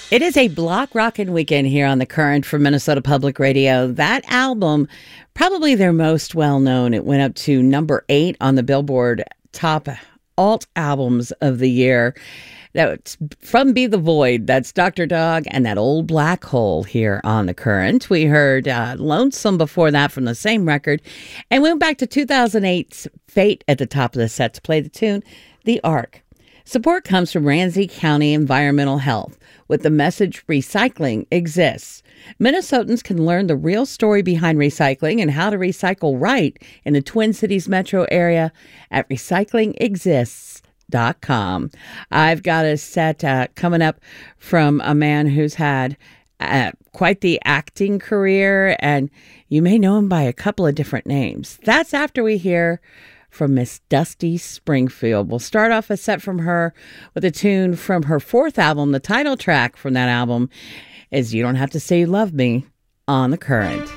It is a block rockin' weekend here on The Current for Minnesota Public Radio. That album, probably their most well-known. It went up to number 8 on the Billboard Top Alt Albums of the Year. That's from Be the Void. That's Dr. Dog and That Old Black Hole here on The Current. We heard Lonesome before that from the same record. And went back to 2008's Fate at the top of the set to play the tune, The Ark. Support comes from Ramsey County Environmental Health with the message recycling exists. Minnesotans can learn the real story behind recycling and how to recycle right in the Twin Cities metro area at recyclingexists.com. I've got a set coming up from a man who's had quite the acting career, and you may know him by a couple of different names. That's after we hear from Miss Dusty Springfield. We'll start off a set from her with a tune from her 4th album. The title track from that album is You Don't Have to Say You Love Me on The Current.